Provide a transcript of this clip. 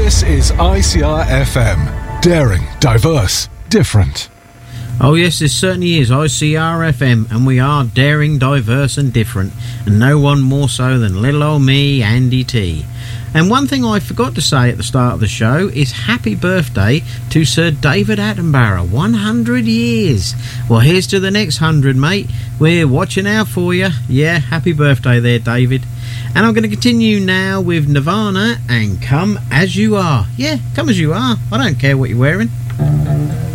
This is ICR FM. Daring, diverse, different. Oh yes, this certainly is ICR FM, and we are daring, diverse and different, and no one more so than little old me, Andy T. And one thing I forgot to say at the start of the show is happy birthday to Sir David Attenborough, 100 years. Well, here's to the next 100, mate. We're watching out for you. Yeah, happy birthday there, David. And I'm going to continue now with Nirvana and Come As You Are. Yeah, come as you are. I don't care what you're wearing.